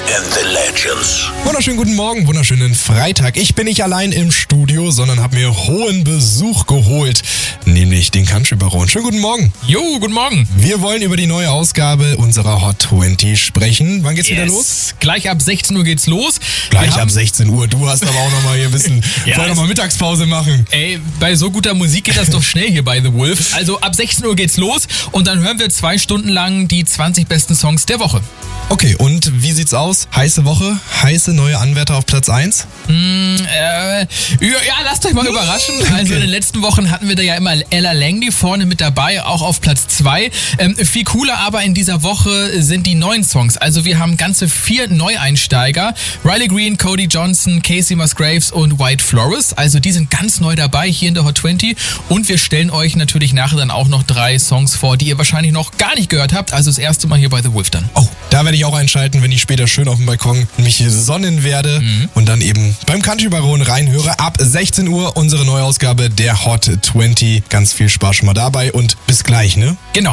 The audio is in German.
and the Legends. Wunderschönen guten Morgen, wunderschönen Freitag. Ich bin nicht allein im Studio, sondern habe mir hohen Besuch geholt, nämlich den Country Baron. Schönen guten Morgen. Jo, guten Morgen. Wir wollen über die neue Ausgabe unserer Hot 20 sprechen. Wann geht's wieder los? Gleich ab 16 Uhr geht's los. Gleich ab 16 Uhr. Du hast aber auch nochmal hier ein bisschen, vorher nochmal Mittagspause machen. Ey, bei so guter Musik geht das doch schnell hier bei The Wolf. Also ab 16 Uhr geht's los und dann hören wir 2 Stunden lang die 20 besten Songs der Woche. Okay, und wie sieht's aus? Heiße Woche? Heiße neue Anwärter auf Platz 1? Ja, lasst euch mal überraschen. Also in den letzten Wochen hatten wir da ja immer Ella Langley vorne mit dabei, auch auf Platz 2. Viel cooler aber in dieser Woche sind die neuen Songs. Also wir haben ganze 4 Neueinsteiger. Riley Green, Cody Johnson, Casey Musgraves und White Flores. Also die sind ganz neu dabei hier in der Hot 20. Und wir stellen euch natürlich nachher dann auch noch 3 Songs vor, die ihr wahrscheinlich noch gar nicht gehört habt. Also das erste Mal hier bei The Wolf dann. Oh, da werde ich auch einschalten, wenn ich später schön auf dem Balkon mich hier sonnen werde und dann eben beim Country Baron reinhöre. Ab 16 Uhr unsere Neuausgabe der Hot 20. Ganz viel Spaß schon mal dabei und bis gleich, ne? Genau.